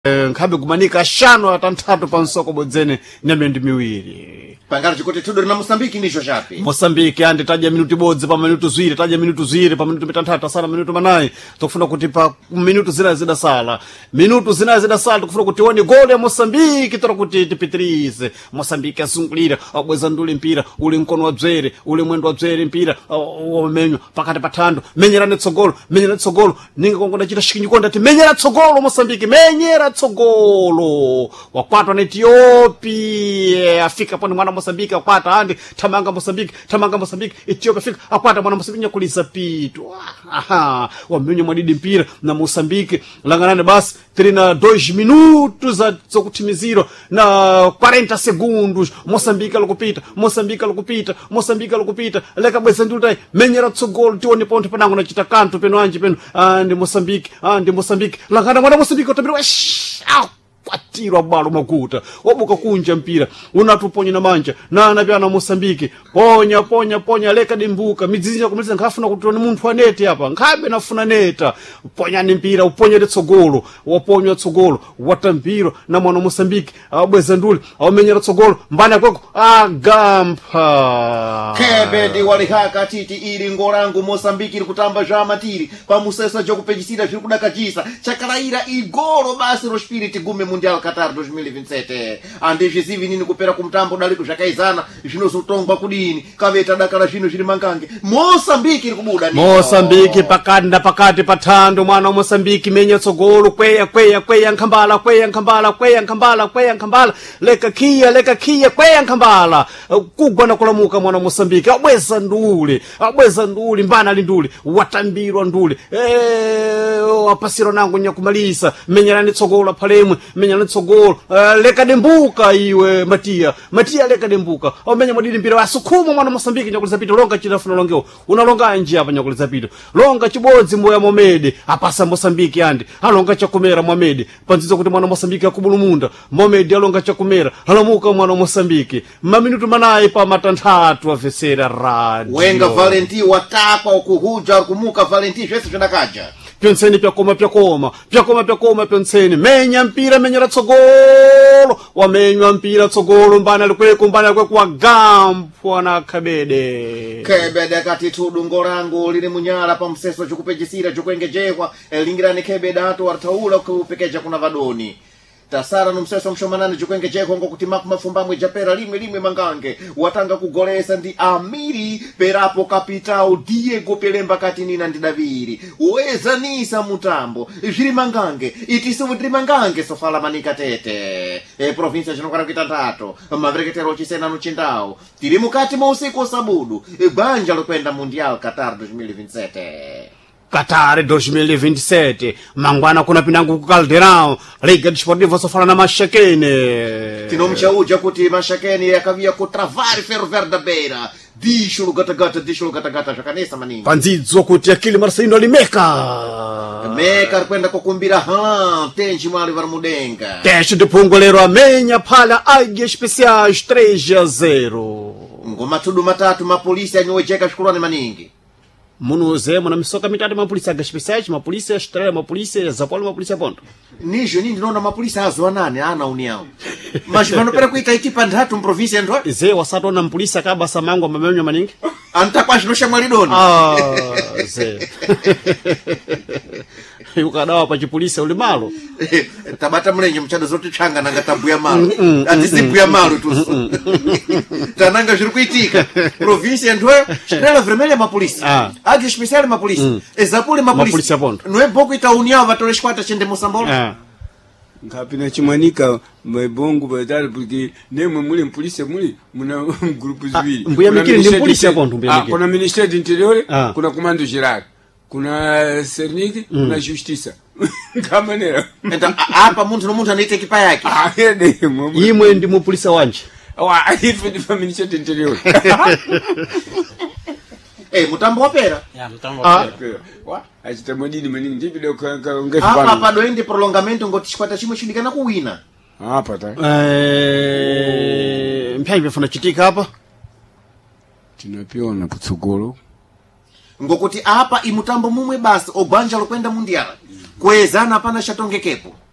nkhabe kumanika ashanu atanthatu pa msoko bodzene nyamene ndi miwiri pangano chikuti tudo na Mosambiki ndicho chapi Mosambiki andi tadya minuti bodzi pa minutu ziwiri tadya minutu ziwiri pa minutu mitanthatu asala minutu manayi tikufuna kuti pa minutu zina zidasala tikufuna kuti tione goli ya Mosambiki tira kuti tipitirize Mosambiki azungulira abweza nduli mpira uli mkono wa bzere uli mwendo wa bzere mpira wamenywa pakati pathando menyerane tsogolo ninga kongoda chita shikinyikonda ti menyera tsogolo Mosambiki menyera tsogolo wakwatwa na Ethiopia afika poni mwana Mosambiki akwata andi tamanga Mosambiki Ethiopia afika akwata mwana Mosambiki nyakuliza pitu wamenywa mwadidi mpira na Mosambiki langanane basi trina 2 minutos za kutimiziro na 40 segundos Mosambiki alikupita leka bweza ndultai menyera tsogolo tione ponte panango na chita kanto peno anji peno andi Mosambiki langana mwana Mosambiki otabiriwa kwatirwa balo makuta wabuka kunja mpira unatuponya na manja na anavyana Mosambiki ponya leka dimbuka midzinya kumaliza ngafuna kutona munthu aneti hapa ngabe nafuna neta ponyani mpira uponyere tsogolo waponywa tsogolo watambiro na mwana Mosambiki abweza nduli awamenyera tsogolo mbana kwako agampa kebedi walihaka titi ili ngorangu Mosambiki ili kutamba jamatiri pa musesa jokupejisira chiri kudakachisa chakalaira igoro basi ro spirit gume Mundial Qatar 2027 andizvi zivi nini kupera kumtambo daliko zvakaizana zvinozotongwa kudini kaveta dakara zvino zviri mangange Mosambiki iri kubuda Mosambiki pakati pathando mwana wa Mosambiki menya tsogolo kweya nkhambala leka kia kweya nkhambala kugwana kulamuka mwana wa Mosambiki abweza nduli mbana ali nduli watambirwa nduli wapasiro nangu nyakumalisa menyerani tsogolo palemwe menyerani tsogolo leka dembuka iwe Matia leka dembuka omenya mwadili mpira wasukuma mwana Mosambiki nyakuliza pito longa chitafuna longeo unalonga njia hapa nyakuliza pito longa chibodzi mboya Momede apasa Mosambiki andi alonga chakumera Momede panzizo kuti mwana Mosambiki akubulumunda Momede alonga chakumera halamuka mwana Mosambiki maminutu manayi pa matanthatu avesera radio wenga Valenti watapa ukuhuja kumuka Valenti zvese zvinakaja pyonseni pyakoma pyonseni menyera tsogolo wamenywa mpira tsogolo mbana likweko wagampwa na kebede kati tudu ngorangu lili munyala pa mseso chokupejisira chokuengejekwa lingirani kebede ato wartaula kupekeja kuna vadoni tasara numseso mshomanani jukwenge jeko kuti mafumbamwe japera limwe mangange watanga kugolesa ndi Amiri perapo kapitao Diego Pelemba katinina ndi Daviri uwezanisa mutambo zviri mangange itisimu ndiri mangange sofala manika tete provincia chinokwana kuita nthato mavreketero chisena nuchindao tiri mukati mausiku sabudu banja lokwenda Mundial Qatar 2027 Qatar 2027 mangwana kuna pinangu ku Caldeirão Liga Desportiva sofala na Mashakene tinomchauja kuti Mashakene yakavia kutravari Ferroviário da Beira disho gata zvakanesa maningi panzidzo kuti akili Marcelino alimeka kwenda kukumbira tenji mwali vari mudenga teste de pungolero amenya phala Águia Especiais 3-0 ngomatudu matatu mapolisi anyowejeka shukurani maningi munuzemo na misoka mitatu mapulisi Águia Especiais mapulisi Estrela mapulisi Zapolo mapulisi Ponto nijo nindi nona mapulisi azoanane ana uniao mas vanopera kuita itipa ndatu mprovinsia ndo ze wasatona mpulisi akaba samango mamenyo maningi anta kwa zvinosha mwalidoni ze ukadawa pa chipulisi uli malo tabata mlenje mchado zoti changa nanga tabuya malo atisibuya malo tu tananga zviri kuitika provinsia ndo Estrela Vermelha mapulisi Águia Especial mapulisi Zapolo mapulisi no é pouco ita união vatores quatro chende Moçambola ngapina chimwanika mabongo badala porque nemwe muli mpolisi muli muna grupo zibiri mbuya mikiri ndi mpolisi yaponto mbuya mikiri kuna Ministério do Interior kuna Comando Geral kuna Cernic kuna Justiça kamanera hapa muntu anaita ekipa yake imwe ndi mupolisi wanje ife ndi Ministério do Interior mutambo wapera mutambo wapera achita modini maningi ndipide apa padoende prolongamento ngoti chikwata chimwe chidikana kuwina apa ta mpyayi befuna chitika apa tinapiona kutsogolo ngokuti apa imutambo mumwe basi obanja lokwenda Mundial kwezana pana shatongekepo